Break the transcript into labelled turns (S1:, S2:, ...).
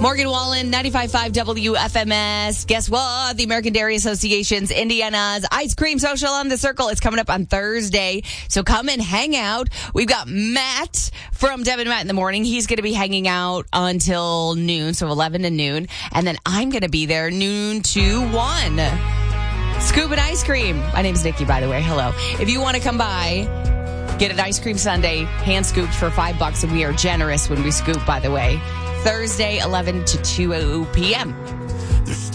S1: Morgan Wallen, 95.5 WFMS. Guess what? The American Dairy Association's Indiana's Ice Cream Social on the Circle is coming up on Thursday. So come and hang out. We've got Matt from Deb and Matt in the Morning. He's going to be hanging out until noon, so 11 to noon. And then I'm going to be there noon to 1. Scoop and ice cream. My name's Nikki, by the way. Hello. If you want to come by, get an ice cream sundae, hand scooped for $5, and we are generous when we scoop, by the way. Thursday, 11 to 2 p.m.